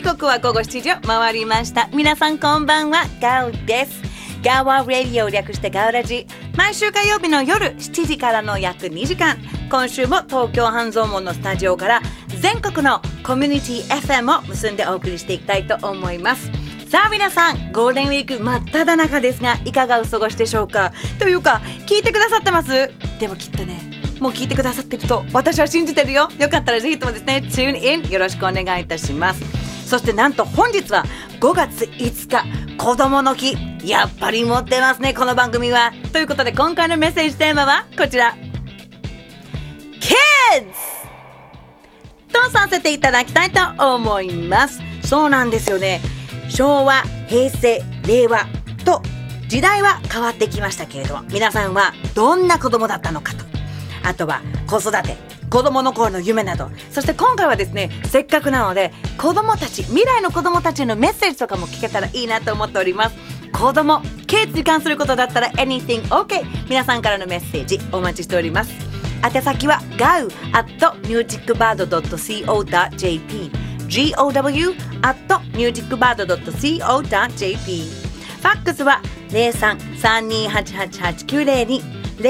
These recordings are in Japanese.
刻は午後7時を回りました。皆さんこんばんは、ガウです。ガワラディオ略してガウラジ、毎週火曜日の夜7時からの約2時間、今週も東京半蔵門のスタジオから全国のコミュニティ FM を結んでお送りしていきたいと思います。さあ皆さん、ゴールデンウィーク真っ只中ですが、いかがお過ごしでしょうか。というか、聞いてくださってます？でもきっとね、もう聞いてくださってると私は信じてるよ。よかったらぜひともですね、チューンインよろしくお願いいたします。そしてなんと本日は5月5日子供の日。やっぱり持ってますね、この番組は。ということで今回のメッセージテーマはこちら、 Kids とさせていただきたいと思います。そうなんですよね、昭和、平成、令和と時代は変わってきましたけれども、皆さんはどんな子供だったのかと、あとは子育て、子供の頃の夢など、そして今回はですね、せっかくなので子供たち、未来の子供たちへのメッセージとかも聞けたらいいなと思っております。子供、Kidsに関することだったら Anything OK、 皆さんからのメッセージお待ちしております。宛先は gau@musicbird.co.jp gow@musicbird.co.jp、 ファックスは 03-3288-8902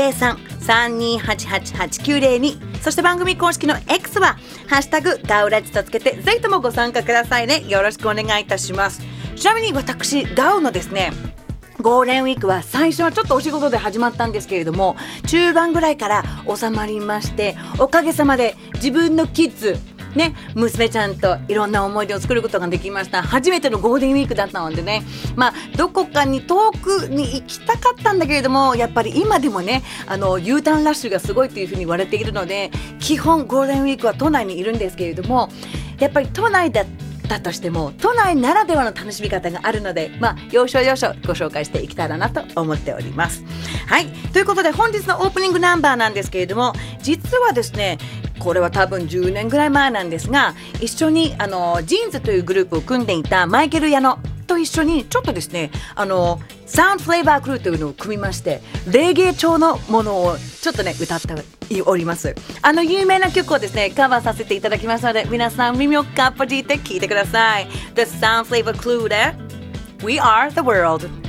03-3288-8902、そして番組公式の X はハッシュタグガウラジとつけてぜひともご参加くださいね。よろしくお願いいたします。ちなみに私ガウのですね、ゴールデンウィークは最初はちょっとお仕事で始まったんですけれども、中盤ぐらいから収まりまして、おかげさまで自分のキッズね、娘ちゃんといろんな思い出を作ることができました。初めてのゴールデンウィークだったのでね、どこかに遠くに行きたかったんだけれども、やっぱり今でもね、U ターンラッシュがすごいっていうふうに言われているので、基本ゴールデンウィークは都内にいるんですけれども、やっぱり都内だとしても都内ならではの楽しみ方があるので、要所要所ご紹介していきたいなと思っております。はい、ということで本日のオープニングナンバーなんですけれども、実はですね、これは多分10年ぐらい前なんですが、一緒にジーンズというグループを組んでいたマイケル矢野と一緒にちょっとですね、サウンドフレーバークルーというのを組みまして、レゲエ調のものをちょっとね歌っております。有名な曲をですねカバーさせていただきますので、皆さん耳をかっぽじって聴いてください。The Sound Flavor Crew で We Are the World。